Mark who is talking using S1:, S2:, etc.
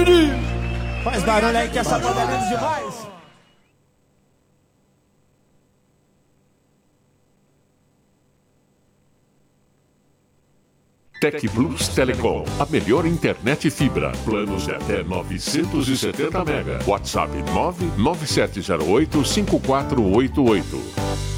S1: Faz barulho aí que essa banda é linda demais.
S2: Tec Plus Telecom, a melhor internet fibra. Planos de até 970 mega. WhatsApp 997085488.